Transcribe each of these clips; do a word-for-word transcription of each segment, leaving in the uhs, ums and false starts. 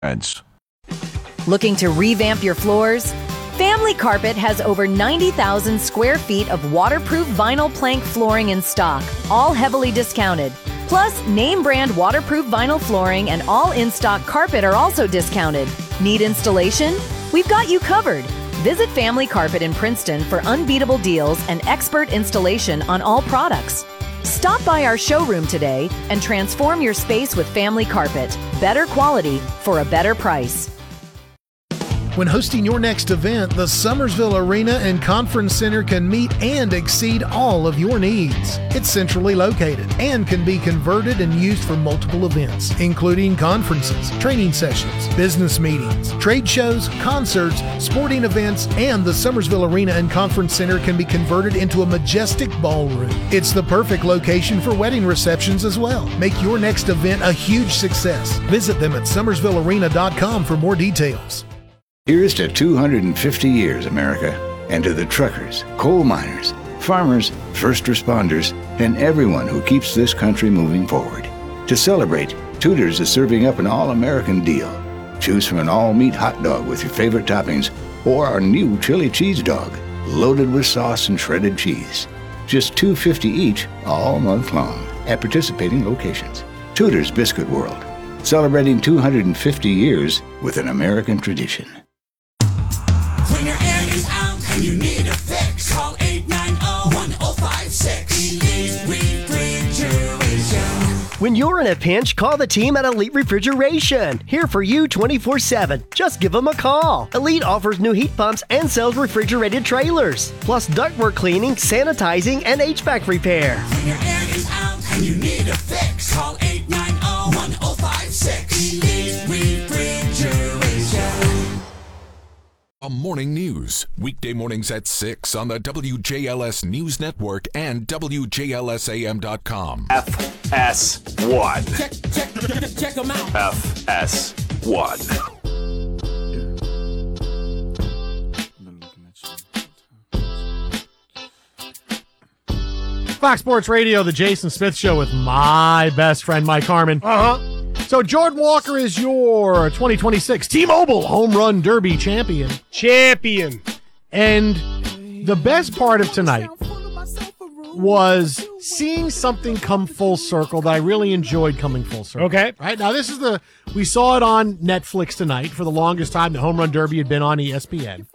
Looking to revamp your floors? Family Carpet has over ninety thousand square feet of waterproof vinyl plank flooring in stock, all heavily discounted. Plus, name brand waterproof vinyl flooring and all in-stock carpet are also discounted. Need installation? We've got you covered. Visit Family Carpet in Princeton for unbeatable deals and expert installation on all products. Stop by our showroom today and transform your space with Family Carpet. Better quality for a better price. When hosting your next event, the Summersville Arena and Conference Center can meet and exceed all of your needs. It's centrally located and can be converted and used for multiple events, including conferences, training sessions, business meetings, trade shows, concerts, sporting events, and the Summersville Arena and Conference Center can be converted into a majestic ballroom. It's the perfect location for wedding receptions as well. Make your next event a huge success. Visit them at summersville arena dot com for more details. Here's to two hundred fifty years, America, and to the truckers, coal miners, farmers, first responders, and everyone who keeps this country moving forward. To celebrate, Tudor's is serving up an all-American deal. Choose from an all-meat hot dog with your favorite toppings or our new chili cheese dog, loaded with sauce and shredded cheese. Just two dollars and fifty cents each all month long at participating locations. Tudor's Biscuit World, celebrating two hundred fifty years with an American tradition. When your air is out and you need a fix, call eight nine zero, one zero five six. Elite Refrigeration. When you're in a pinch, call the team at Elite Refrigeration. Here for you twenty-four seven. Just give them a call. Elite offers new heat pumps and sells refrigerated trailers, plus ductwork cleaning, sanitizing, and H V A C repair. When your air is out and you need a fix, call eight nine zero, one zero five six. Elite Refrigeration. A morning news, weekday mornings at six on the W J L S News Network and W J L S A M dot com. F S one. Check, check, check them out. F S one. Fox Sports Radio, the Jason Smith Show with my best friend, Mike Harmon. Uh-huh. So Jordan Walker is your twenty twenty-six T-Mobile Home Run Derby champion. Champion. And the best part of tonight was seeing something come full circle that I really enjoyed coming full circle. Okay. Right? Now, this is the, we saw it on Netflix tonight. For the longest time, the Home Run Derby had been on E S P N.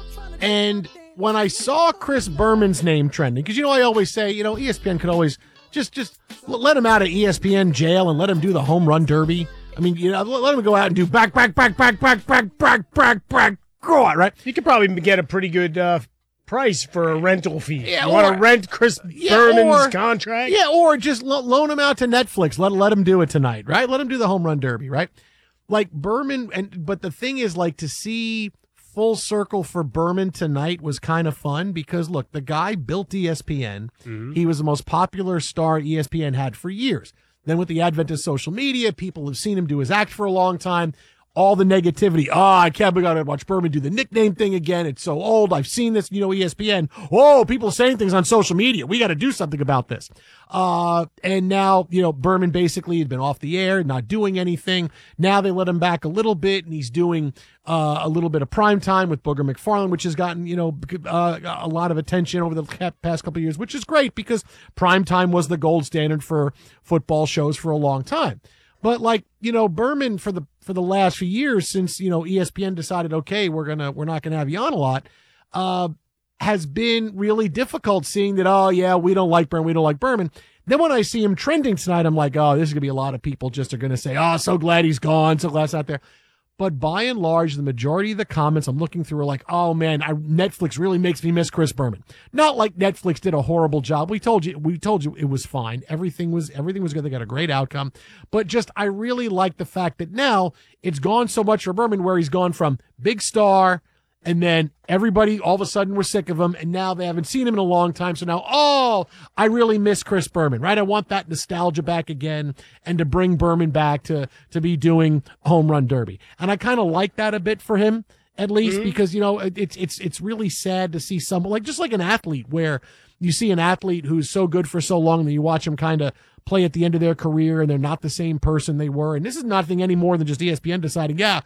And when I saw Chris Berman's name trending, because, you know, I always say, you know, E S P N could always just just let him out of E S P N jail and let him do the Home Run Derby. I mean, you know, let him go out and do back, back, back, back, back, back, back, back, back, go on, right? You could probably get a pretty good uh, price for a rental fee. Yeah, you or, want to rent Chris yeah, Berman's or, contract? Yeah, or just lo- loan him out to Netflix. Let let him do it tonight, right? Let him do the Home Run Derby, right? Like Berman, and but the thing is, like, to see full circle for Berman tonight was kind of fun because, look, the guy built E S P N. Mm-hmm. He was the most popular star E S P N had for years. Then with the advent of social media, people have seen him do his act for a long time. All the negativity. Oh, I can't believe I got to watch Berman do the nickname thing again. It's so old. I've seen this, you know, E S P N. Oh, people saying things on social media. We got to do something about this. Uh, and now, you know, Berman basically had been off the air, not doing anything. Now they let him back a little bit, and he's doing uh, a little bit of prime time with Booger McFarland, which has gotten, you know, uh, a lot of attention over the past couple of years, which is great because prime time was the gold standard for football shows for a long time. But, like, you know, Berman for the for the last few years since, you know, E S P N decided, okay, we're gonna we're not gonna have you on a lot, uh, has been really difficult seeing that, oh yeah, we don't like Berman, we don't like Berman. Then when I see him trending tonight, I'm like, oh, this is gonna be a lot of people just are gonna say, oh, so glad he's gone, so glad he's out there. But by and large, the majority of the comments I'm looking through are like, oh man, I, Netflix really makes me miss Chris Berman. Not like Netflix did a horrible job. We told you, we told you it was fine. Everything was, everything was good. They got a great outcome. But just, I really like the fact that now it's gone so much for Berman where he's gone from big star, and then everybody all of a sudden was sick of him, and now they haven't seen him in a long time. So now, oh, I really miss Chris Berman, right? I want that nostalgia back again and to bring Berman back to, to be doing Home Run Derby. And I kind of like that a bit for him, at least, mm-hmm. because, you know, it, it's it's it's really sad to see someone, like just like an athlete, where you see an athlete who's so good for so long that you watch him kind of play at the end of their career and they're not the same person they were. And this is nothing any more than just E S P N deciding, yeah,